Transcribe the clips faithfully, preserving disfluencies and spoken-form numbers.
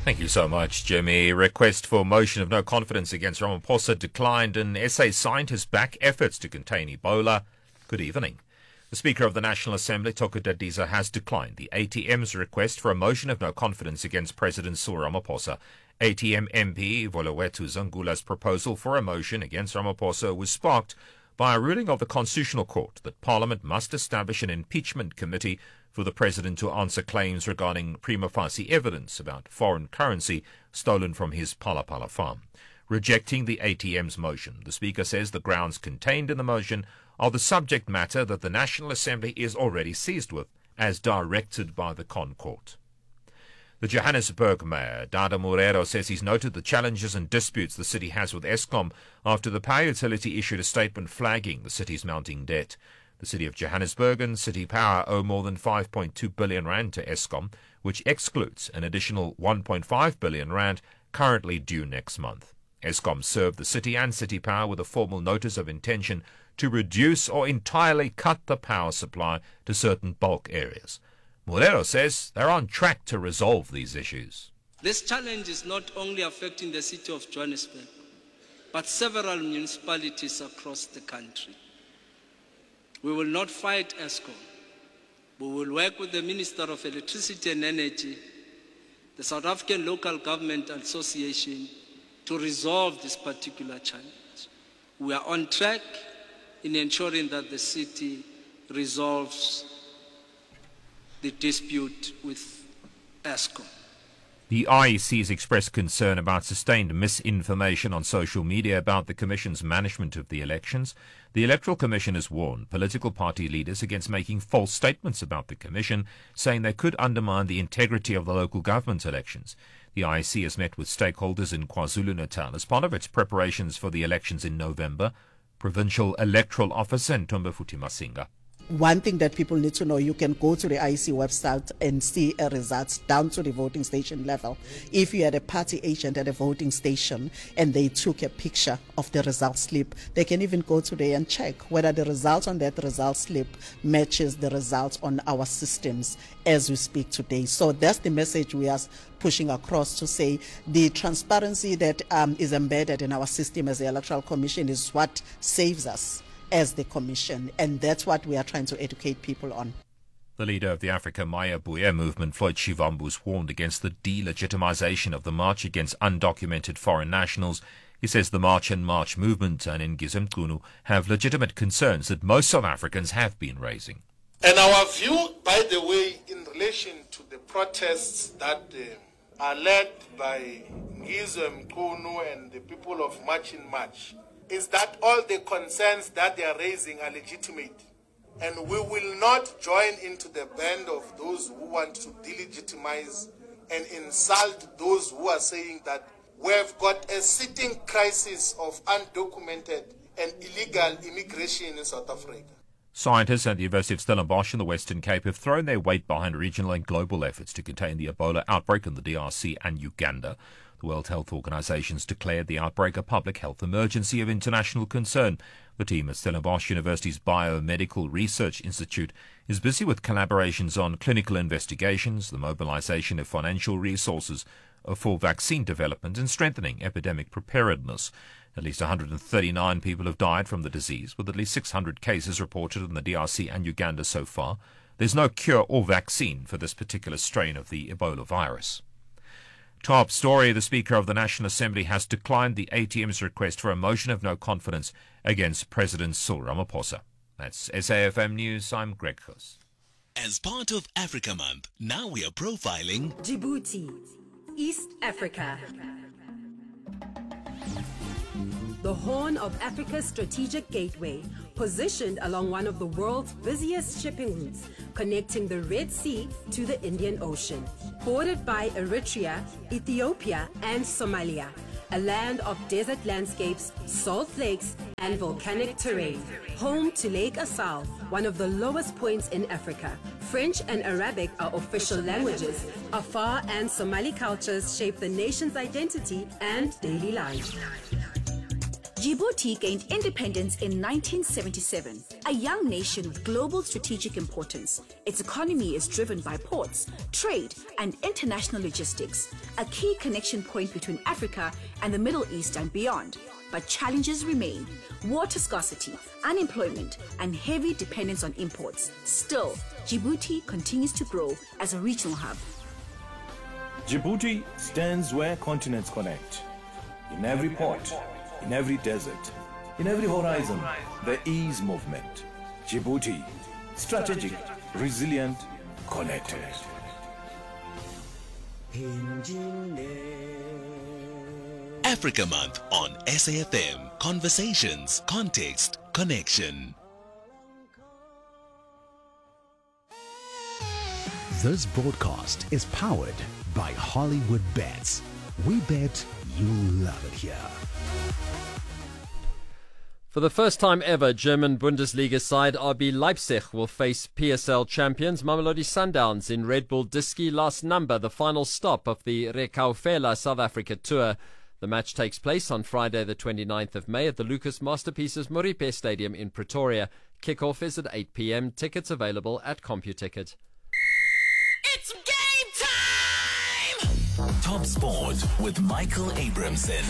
Thank you so much, Jimmy. Request for motion of no confidence against Ramaphosa declined, and S A scientists back efforts to contain Ebola. Good evening. The Speaker of the National Assembly, Thoko Dadiza, has declined the A T M's request for a motion of no confidence against President Cyril Ramaphosa. A T M M P Volowethu Zangula's proposal for a motion against Ramaphosa was sparked by a ruling of the Constitutional Court that Parliament must establish an impeachment committee for the President to answer claims regarding prima facie evidence about foreign currency stolen from his Palapala farm. Rejecting the A T M's motion, the Speaker says the grounds contained in the motion are the subject matter that the National Assembly is already seized with, as directed by the Con Court. The Johannesburg Mayor, Dada Morero, says he's noted the challenges and disputes the city has with Eskom after the power utility issued a statement flagging the city's mounting debt. The city of Johannesburg and City Power owe more than five point two billion rand to Eskom, which excludes an additional one point five billion rand currently due next month. Eskom served the city and City Power with a formal notice of intention to reduce or entirely cut the power supply to certain bulk areas. Morero says they're on track to resolve these issues. This challenge is not only affecting the city of Johannesburg, but several municipalities across the country. We will not fight Eskom. We will work with the Minister of Electricity and Energy, the South African Local Government Association, to resolve this particular challenge. We are on track in ensuring that the city resolves the dispute with Eskom. The I E C has expressed concern about sustained misinformation on social media about the Commission's management of the elections. The Electoral Commission has warned political party leaders against making false statements about the Commission, saying they could undermine the integrity of the local government elections. The I E C has met with stakeholders in KwaZulu-Natal as part of its preparations for the elections in November. Provincial Electoral Officer Ntombe Futhi Masinga. One thing that people need to know, you can go to the I E C website and see a results down to the voting station level. If you had a party agent at a voting station and they took a picture of the result slip, they can even go to there and check whether the result on that result slip matches the results on our systems as we speak today. So that's the message we are pushing across, to say the transparency that um, is embedded in our system as the Electoral Commission is what saves us as the Commission, and that's what we are trying to educate people on. The leader of the Africa Maya Buye movement, Floyd Shivambu's, warned against the delegitimization of the march against undocumented foreign nationals. He says the March and March movement and Ngize Mchunu have legitimate concerns that most South Africans have been raising. And our view, by the way, in relation to the protests that uh, are led by Ngize Mchunu and the people of March in March, is that all the concerns that they are raising are legitimate. And we will not join into the band of those who want to delegitimize and insult those who are saying that we've got a sitting crisis of undocumented and illegal immigration in South Africa. Scientists at the University of Stellenbosch in the Western Cape have thrown their weight behind regional and global efforts to contain the Ebola outbreak in the D R C and Uganda. The World Health Organization has declared the outbreak a public health emergency of international concern. The team at Stellenbosch University's Biomedical Research Institute is busy with collaborations on clinical investigations, the mobilization of financial resources for vaccine development, and strengthening epidemic preparedness. At least one hundred thirty-nine people have died from the disease, with at least six hundred cases reported in the D R C and Uganda so far. There's no cure or vaccine for this particular strain of the Ebola virus. Top story, the Speaker of the National Assembly has declined the A T M's request for a motion of no confidence against President Cyril Ramaphosa. That's S A F M News, I'm Greg Huss. As part of Africa Month, now we are profiling Djibouti, East Africa. The Horn of Africa's strategic gateway, positioned along one of the world's busiest shipping routes, connecting the Red Sea to the Indian Ocean. Bordered by Eritrea, Ethiopia, and Somalia, a land of desert landscapes, salt lakes, and volcanic terrain. Home to Lake Assal, one of the lowest points in Africa. French and Arabic are official languages. Afar and Somali cultures shape the nation's identity and daily life. Djibouti gained independence in nineteen seventy-seven, a young nation with global strategic importance. Its economy is driven by ports, trade, and international logistics, a key connection point between Africa and the Middle East and beyond. But challenges remain: water scarcity, unemployment, and heavy dependence on imports. Still, Djibouti continues to grow as a regional hub. Djibouti stands where continents connect. In every port, in every desert, in every horizon, there is movement. Djibouti, strategic, resilient, connected. Africa Month on S A F M. Conversations, context, connection. This broadcast is powered by Hollywood Bets. We bet you'll love it here. For the first time ever, German Bundesliga side R B Leipzig will face P S L champions Mamelodi Sundowns in Red Bull Diski last number, the final stop of the Rekaufela South Africa tour. The match takes place on Friday the twenty-ninth of May at the Lucas Masterpieces Moripe Stadium in Pretoria. Kickoff is at eight p.m. Tickets available at CompuTicket. It's game time! Top Sport with Michael Abramson.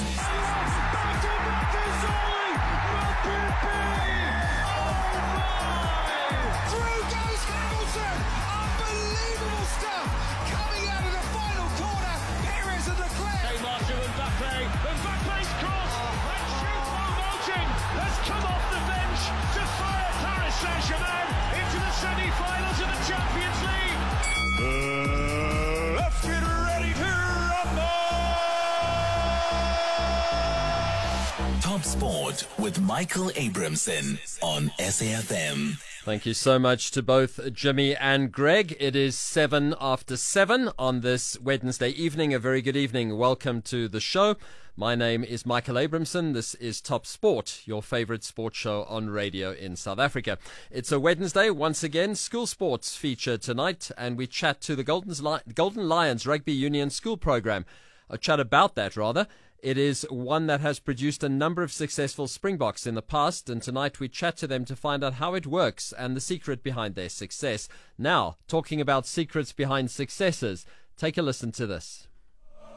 Through goes Hamilton! Unbelievable stuff coming out of the final corner. Perez and Leclerc. Neymar to Mbappe. Mbappe's cross. And Choupo-Moting has come off the bench to fire Paris Saint-Germain into the semi-finals of the Champions League. Uh, let's get ready to rumble! Top Sport with Michael Abramson on S A F M. Thank you so much to both Jimmy and Greg. It is seven after seven on this Wednesday evening. A very good evening. Welcome to the show. My name is Michael Abramson. This is Top Sport, your favorite sports show on radio in South Africa. It's a Wednesday. Once again, school sports feature tonight, and we chat to the Golden, Golden Lions Rugby Union School Program. A chat about that, rather. It is one that has produced a number of successful Springboks in the past, and tonight we chat to them to find out how it works and the secret behind their success. Now, talking about secrets behind successes, take a listen to this.